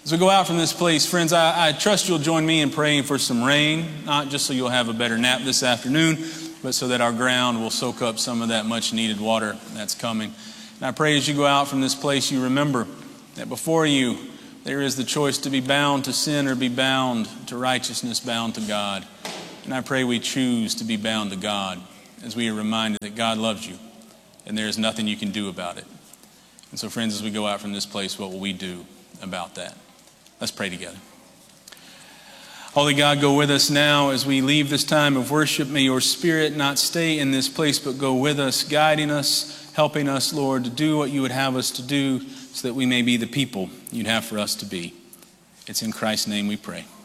As we go out from this place, friends, I trust you'll join me in praying for some rain, not just so you'll have a better nap this afternoon, but so that our ground will soak up some of that much needed water that's coming. And I pray as you go out from this place, you remember that before you, there is the choice to be bound to sin or be bound to righteousness, bound to God. And I pray we choose to be bound to God as we are reminded that God loves you and there is nothing you can do about it. And so, friends, as we go out from this place, what will we do about that? Let's pray together. Holy God, go with us now as we leave this time of worship. May your Spirit not stay in this place, but go with us, guiding us, helping us, Lord, to do what you would have us to do so that we may be the people you'd have for us to be. It's in Christ's name we pray.